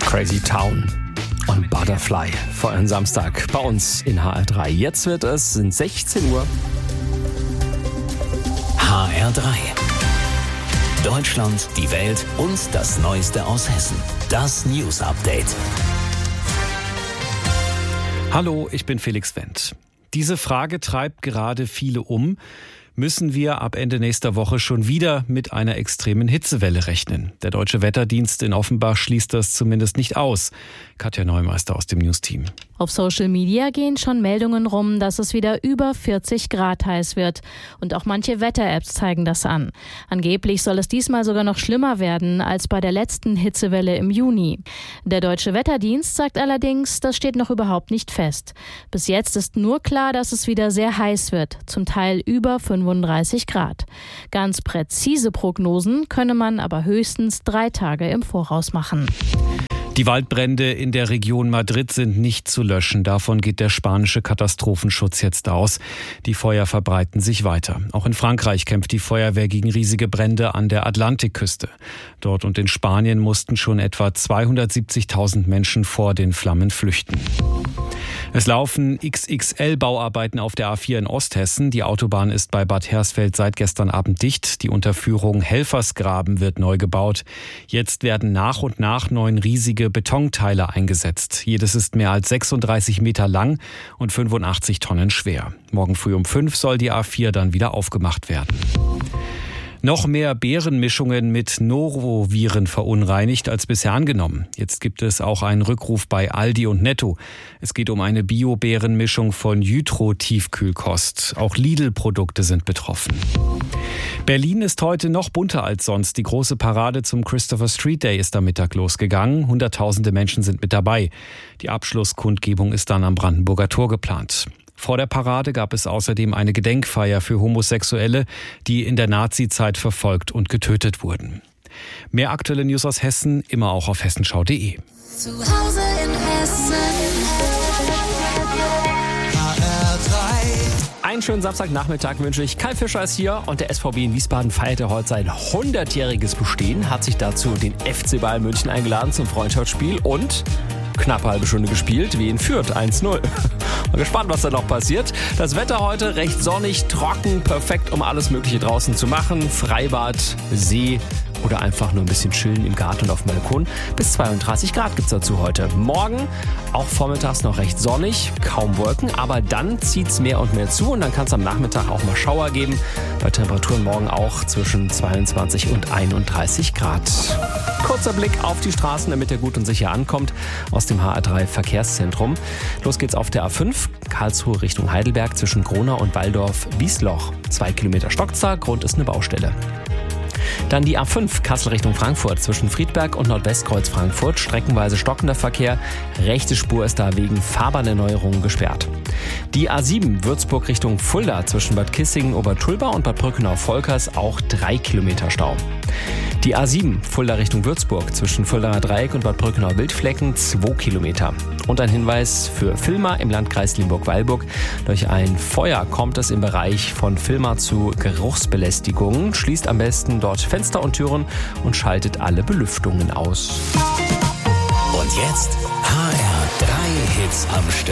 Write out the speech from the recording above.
Crazy Town und Butterfly vor einem Samstag bei uns in HR3. Jetzt sind 16 Uhr. HR3. Deutschland, die Welt und das Neueste aus Hessen. Das News Update. Hallo, ich bin Felix Wendt. Diese Frage treibt gerade viele um. Müssen wir ab Ende nächster Woche schon wieder mit einer extremen Hitzewelle rechnen? Der Deutsche Wetterdienst in Offenbach schließt das zumindest nicht aus. Katja Neumeister aus dem News-Team. Auf Social Media gehen schon Meldungen rum, dass es wieder über 40 Grad heiß wird. Und auch manche Wetter-Apps zeigen das an. Angeblich soll es diesmal sogar noch schlimmer werden als bei der letzten Hitzewelle im Juni. Der Deutsche Wetterdienst sagt allerdings, das steht noch überhaupt nicht fest. Bis jetzt ist nur klar, dass es wieder sehr heiß wird, zum Teil über 35 Grad. Ganz präzise Prognosen könne man aber höchstens 3 Tage im Voraus machen. Die Waldbrände in der Region Madrid sind nicht zu löschen. Davon geht der spanische Katastrophenschutz jetzt aus. Die Feuer verbreiten sich weiter. Auch in Frankreich kämpft die Feuerwehr gegen riesige Brände an der Atlantikküste. Dort und in Spanien mussten schon etwa 270.000 Menschen vor den Flammen flüchten. Es laufen XXL-Bauarbeiten auf der A4 in Osthessen. Die Autobahn ist bei Bad Hersfeld seit gestern Abend dicht. Die Unterführung Helfersgraben wird neu gebaut. Jetzt werden nach und nach 9 riesige Betonteile eingesetzt. Jedes ist mehr als 36 Meter lang und 85 Tonnen schwer. Morgen früh um 5 soll die A4 dann wieder aufgemacht werden. Noch mehr Beerenmischungen mit Noroviren verunreinigt als bisher angenommen. Jetzt gibt es auch einen Rückruf bei Aldi und Netto. Es geht um eine Bio-Beerenmischung von Jytro-Tiefkühlkost. Auch Lidl-Produkte sind betroffen. Berlin ist heute noch bunter als sonst. Die große Parade zum Christopher Street Day ist am Mittag losgegangen. Hunderttausende Menschen sind mit dabei. Die Abschlusskundgebung ist dann am Brandenburger Tor geplant. Vor der Parade gab es außerdem eine Gedenkfeier für Homosexuelle, die in der Nazizeit verfolgt und getötet wurden. Mehr aktuelle News aus Hessen, immer auch auf hessenschau.de. Zu Hause in Hessen. Einen schönen Samstagnachmittag wünsche ich. Kai Fischer ist hier und der SVB in Wiesbaden feierte heute sein 100-jähriges Bestehen, hat sich dazu den FC Bayern München eingeladen zum Freundschaftsspiel und knapp eine halbe Stunde gespielt, wie in Fürth 1-0. Mal gespannt, was da noch passiert. Das Wetter heute recht sonnig, trocken, perfekt, um alles Mögliche draußen zu machen. Freibad, See oder einfach nur ein bisschen chillen im Garten und auf dem Balkon. Bis 32 Grad gibt's dazu heute. Morgen auch vormittags noch recht sonnig, kaum Wolken, aber dann zieht's mehr und mehr zu und dann kann es am Nachmittag auch mal Schauer geben. Bei Temperaturen morgen auch zwischen 22 und 31 Grad. Kurzer Blick auf die Straßen, damit ihr gut und sicher ankommt, aus dem HR3 Verkehrszentrum. Los geht's auf der A5, Karlsruhe Richtung Heidelberg zwischen Gronau und Walldorf-Wiesloch. 2 Kilometer Stockzahl, Grund ist eine Baustelle. Dann die A5 Kassel Richtung Frankfurt zwischen Friedberg und Nordwestkreuz Frankfurt. Streckenweise stockender Verkehr. Rechte Spur ist da wegen Fahrbahnerneuerungen gesperrt. Die A7 Würzburg Richtung Fulda zwischen Bad Kissingen, Obertulba und Bad Brückenau-Volkers auch 3 Kilometer Stau. Die A7 Fulda Richtung Würzburg zwischen Fuldaer Dreieck und Bad Brückenau-Wildflecken 2 Kilometer. Und ein Hinweis für Filmer im Landkreis Limburg-Weilburg. Durch ein Feuer kommt es im Bereich von Filmer zu Geruchsbelästigungen. Schließt am besten dort Fenster und Türen und schaltet alle Belüftungen aus. Und jetzt HR3 Hits am Stück.